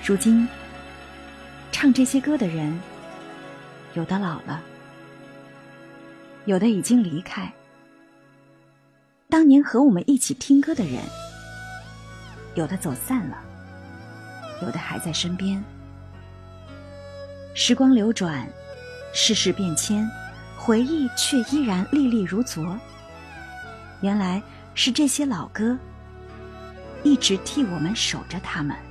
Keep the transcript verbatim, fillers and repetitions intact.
如今唱这些歌的人，有的老了，有的已经离开。当年和我们一起听歌的人，有的走散了，有的还在身边。时光流转，世事变迁，回忆却依然历历如昨。原来是这些老歌一直替我们守着他们。